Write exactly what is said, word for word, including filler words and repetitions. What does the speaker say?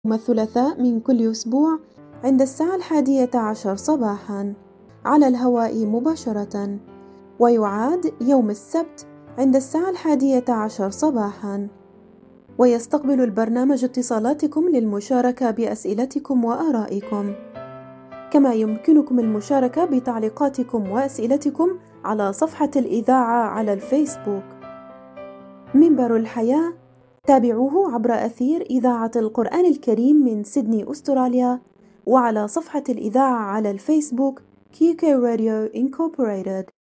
يوم الثلاثاء من كل أسبوع عند الساعة الحادية عشر صباحاً على الهواء مباشرة، ويعاد يوم السبت عند الساعة الحادية عشر صباحاً. ويستقبل البرنامج اتصالاتكم للمشاركة بأسئلتكم وآرائكم، كما يمكنكم المشاركة بتعليقاتكم وأسئلتكم على صفحة الإذاعة على الفيسبوك. منبر الحياة، تابعوه عبر أثير إذاعة القرآن الكريم من سيدني أستراليا، وعلى صفحة الإذاعة على الفيسبوك كيو كي راديو إنكوربوريتد.